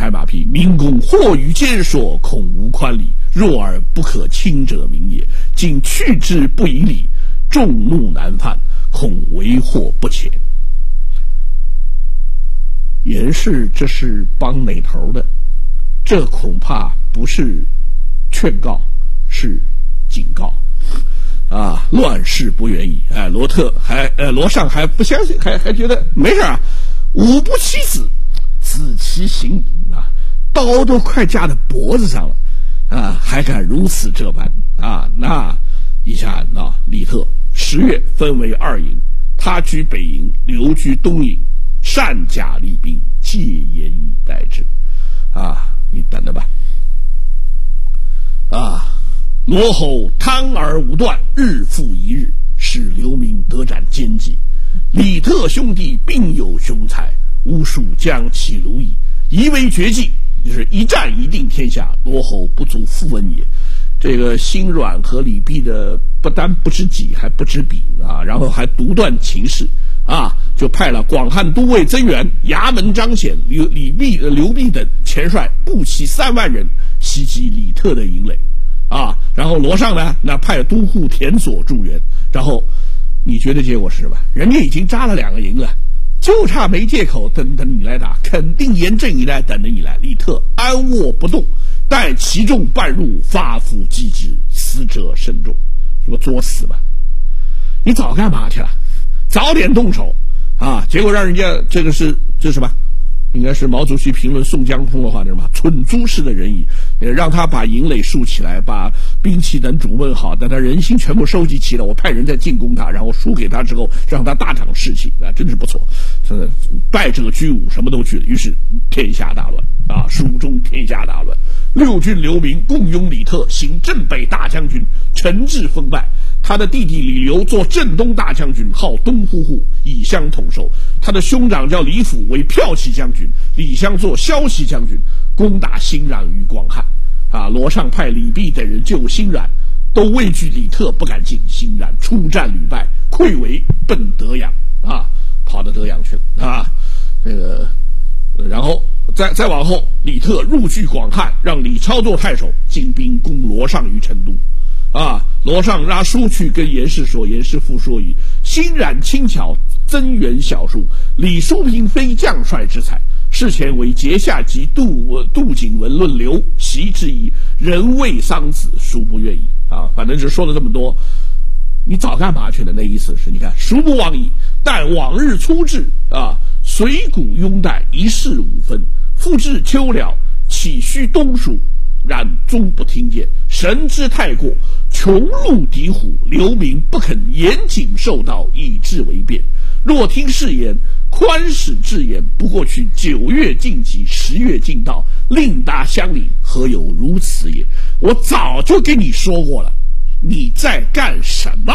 拍马屁，明公或与坚说，恐无宽礼，若而不可轻者明也。今去之不以礼，众怒难犯，恐为祸不浅。严氏这是帮哪头的？这恐怕不是劝告，是警告。啊，乱世不远矣！哎，罗尚还不相信，还觉得没事啊。吾不欺子，子其行啊，刀都快架在脖子上了啊，还敢如此这般啊？那一下啊，李特10月分为2营，他居北营，刘居东营，善甲厉兵，戒严以待之。啊，你等着吧。啊。罗侯贪而无断，日复一日，使刘明得斩奸计。李特兄弟并有雄才，巫术将其如矣。宜为绝技，就是一战一定天下。罗侯不足负闻也。这个辛软和李泌的不单不知己，还不知彼啊，然后还独断情势啊，就派了广汉都尉曾元、衙门张显、刘弼等前率步骑3万人袭击李特的营垒。啊，然后罗尚呢，那派都护田所助援，然后你觉得结果是什么？人家已经扎了2个营了，就差没借口等你来打，肯定严阵以待，等着你来。李特安卧不动，待其众半入，发斧击之，死者甚众。说作死吧，你早干嘛去了？早点动手啊！结果让人家这是什么？应该是毛主席评论宋江峰的话，什么蠢猪式的仁义，让他把营垒竖起来，把兵器等准备好，等他人心全部收集齐了，我派人再进攻他，然后输给他之后，让他大涨士气，啊，真是不错。败者居五，什么都去了，于是天下大乱啊！蜀中天下大乱，6军刘明共拥李特，行镇北大将军，陈志封败。他的弟弟李刘做镇东大将军，号东呼呼，以相统筹。他的兄长叫李辅，为骠骑将军，李襄做骁骑将军，攻打辛冉于广汉。啊，罗尚派李泌等人救辛冉，都畏惧李特，不敢进。辛冉出战屡败，溃围奔德阳啊，跑到德阳去了啊。然后再往后，李特入据广汉，让李超做太守，进兵攻罗尚于成都。啊，罗尚拉书去跟严氏说，严氏复说语：辛冉轻巧，增援小术，李叔平非将帅之才。事前为节下及杜景文论刘袭之意，人为丧子，孰不愿意啊？反正就说了这么多，你早干嘛去了？那意思是，你看，孰不忘矣？但往日初至啊，随谷拥戴，一事5分，复至秋了，岂须东蜀？然终不听见，神之太过，穷路敌虎，刘明不肯严谨受道，以致为变。若听誓言，宽使至言，不过去9月进己，10月进道，另搭乡里，何有如此也？我早就跟你说过了，你在干什么？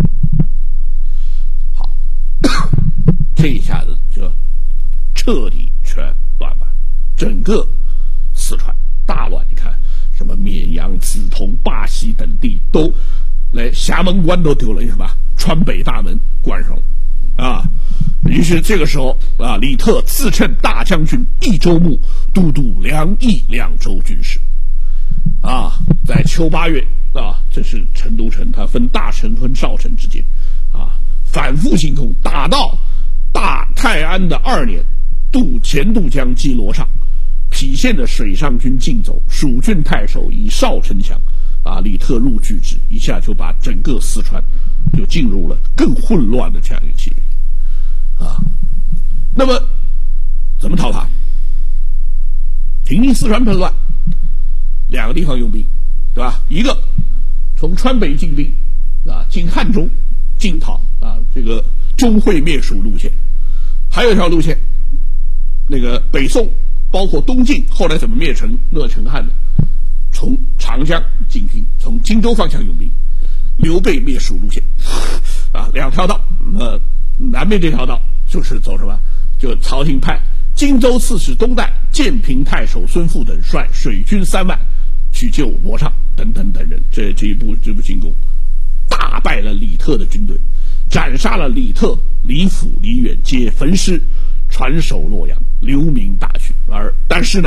好，这一下子就彻底全乱了，整个四川大乱。你看，什么绵阳、梓潼、巴西等地都来，衙门关都丢了，什么川北大门关上了啊。于是这个时候啊，李特自称大将军、益州牧、都督2益2州军事啊。在秋8月啊，这是成都城，它分大城和少城之间啊，反复进攻，打到大泰安的2年，前渡江击罗尚。郫县的水上军进走，蜀郡太守以少城降啊，李特入据之，一下就把整个四川就进入了更混乱的这样一个局面啊。那么怎么讨伐？平定四川叛乱，2个地方用兵，对吧？一个从川北进兵啊，进汉中，进讨啊这个钟会灭蜀路线，还有一条路线，那个北宋。包括东晋后来怎么灭成成汉的，从长江进兵，从荆州方向用兵，刘备灭蜀路线啊，2条道。南面这条道就是走什么？就朝廷派荆州刺史东代、建平太守孙富等率水军3万去救罗尚等人。这一步进攻，大败了李特的军队，斩杀了李特、李辅、李远，皆焚尸，传首洛阳，留名大去。但是呢，